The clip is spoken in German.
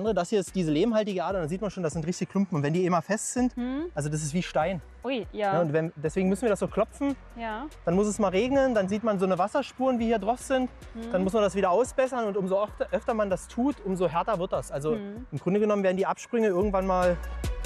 andere, das hier ist diese lehmhaltige Ader, dann sieht man schon, das sind richtig Klumpen. Und wenn die immer fest sind, also das ist wie Stein. Ui, Ja, ja. und deswegen müssen wir das so klopfen. Ja. Dann muss es mal regnen, dann sieht man so eine Wasserspuren, wie hier drauf sind. Dann muss man das wieder ausbessern und umso öfter man das tut, umso härter wird das. Also im Grunde genommen werden die Absprünge irgendwann mal